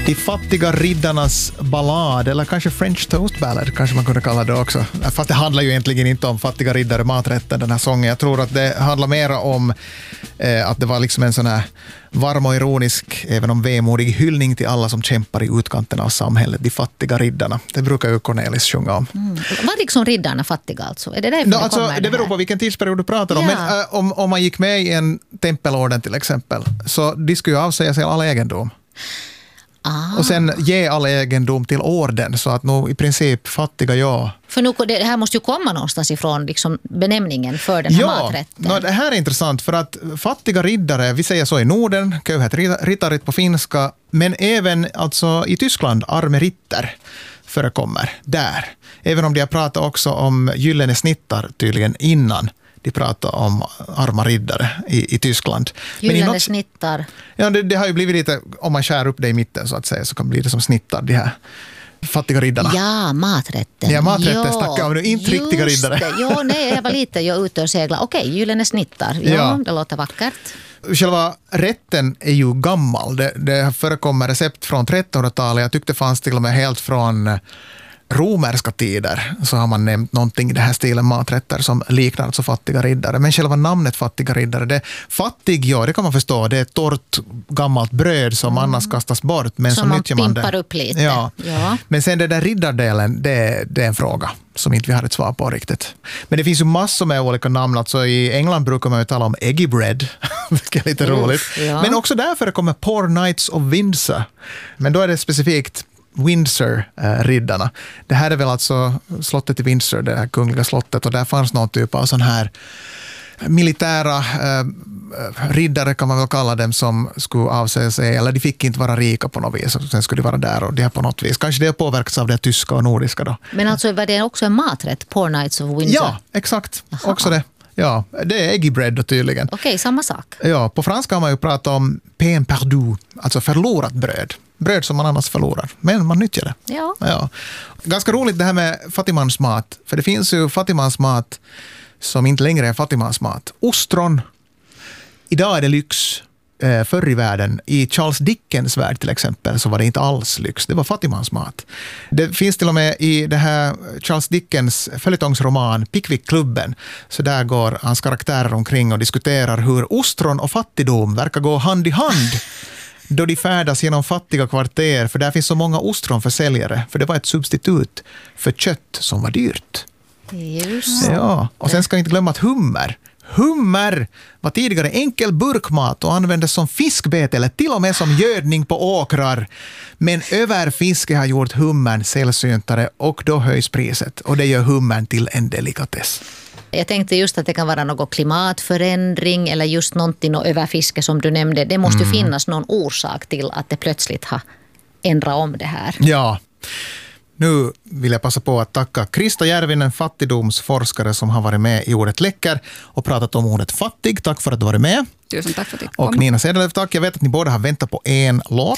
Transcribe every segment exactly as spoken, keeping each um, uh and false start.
De fattiga riddarnas ballad, eller kanske French Toast Ballad kanske man kunde kalla det också. Fast det handlar ju egentligen inte om fattiga riddare maträtten, den här sången. Jag tror att det handlar mer om eh, att det var liksom en sån här varm och ironisk, även om vemodig hyllning till alla som kämpar i utkanten av samhället, de fattiga riddarna. Det brukar ju Cornelis sjunga om. Mm. Var liksom riddarna fattiga alltså? Är det därför no, det alltså, kommer det beror här? på vilken tidsperiod du pratar om. Ja. Men äh, om, om man gick med i en tempelorden till exempel, så de skulle ju avsäga sig all egendom. Ah. Och sen ge all egendom till orden, så att nog i princip fattiga ja. För nu, det här måste ju komma någonstans ifrån liksom benämningen för den här ja, maträtten. No, det här är intressant för att fattiga riddare, vi säger så i Norden, köyhät rittarit på finska, men även alltså i Tyskland, armeritter förekommer där. Även om de har pratat också om gyllene snittar tydligen innan de pratar om arma riddare i, i Tyskland. Gyllene något, snittar. Ja, det, det har ju blivit lite, om man skär upp det i mitten så att säga, så kan det bli det som snittar, de här fattiga riddarna. Ja, maträtten. Ja, maträtten snackar om, inte riktiga riddare. Det. Jo, nej, jag var lite jag ute och segla. Okej, gyllene snittar. Ja, Ja. det låter vackert. Själva rätten är ju gammal. Det, det förekommer recept från trettonhundratalet. Jag tyckte det fanns till och med helt från romerska tider, så har man nämnt någonting i det här stilen maträtter som liknar alltså fattiga riddare. Men själva namnet fattiga riddare, det fattig, ja, det kan man förstå. Det är ett torrt gammalt bröd som mm. annars kastas bort. Men som så man nyttjar man pimpar det. upp lite. Ja. Ja. Men sen den där riddardelen, det, det är en fråga som inte vi har ett svar på riktigt. Men det finns ju massor med olika namn. Alltså i England brukar man ju tala om eggy bread. Det är lite Uff, roligt. ja. Men också därför kommer Poor Knights of Windsor. Men då är det specifikt Windsor-riddarna. Det här är väl alltså slottet i Windsor, det här kungliga slottet, och där fanns någon typ av sån här militära eh, riddare kan man väl kalla dem, som skulle avsäga sig, eller de fick inte vara rika på något vis, och sen skulle de vara där och det på något vis. Kanske det påverkas av det tyska och nordiska då. Men alltså var det också en maträtt, Poor Knights of Windsor? Ja, exakt. Aha. Också det. Ja, det är eggy bread då tydligen. Okej, samma sak. Ja, på franska har man ju pratat om pain perdu, alltså förlorat bröd. Bröd som man annars förlorar, men man nyttjar det. Ja. Ja. Ganska roligt det här med fattigmansmat, för det finns ju fattigmansmat som inte längre är fattigmansmat. Ostron, idag är det lyx. Eh, förr i världen, i Charles Dickens värld till exempel, så var det inte alls lyx. Det var fattigmansmat. Det finns till och med i det här Charles Dickens följetongsroman Pickwick-klubben, så där går hans karaktärer omkring och diskuterar hur ostron och fattigdom verkar gå hand i hand då de färdas genom fattiga kvarter, för där finns så många ostronförsäljare, för det var ett substitut för kött som var dyrt. Just. Ja, och sen ska vi inte glömma att hummer Hummer var tidigare enkel burkmat och användes som fiskbete eller till och med som gödning på åkrar. Men överfiske har gjort hummern sällsyntare och då höjs priset, och det gör hummern till en delikatess. Jag tänkte just att det kan vara någon klimatförändring eller just någonting, något överfiske som du nämnde. Det måste ju mm. finnas någon orsak till att det plötsligt har ändrat om det här. Ja. Nu vill jag passa på att tacka Krista Järvinen, fattigdomsforskare som har varit med i Ordet läcker och pratat om ordet fattig. Tack för att du varit med. Tusen tack för att du kom. Och Nina Sedelöv, tack. Jag vet att ni båda har väntat på en låt.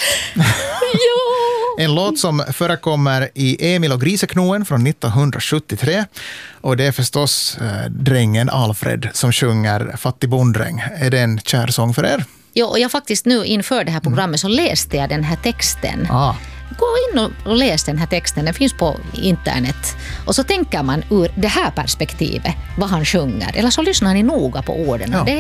Ja! En låt som förekommer i Emil och Griseknoen från nittonhundrasjuttiotre. Och det är förstås eh, drängen Alfred som sjunger Fattig bonddräng. Är det en kär sång för er? Ja, och jag faktiskt nu inför det här programmet så läste jag den här texten. Ah. Gå in och läs den här texten, den finns på internet. Och så tänker man ur det här perspektivet vad han sjunger. Eller så lyssnar ni noga på orden. Ja. Det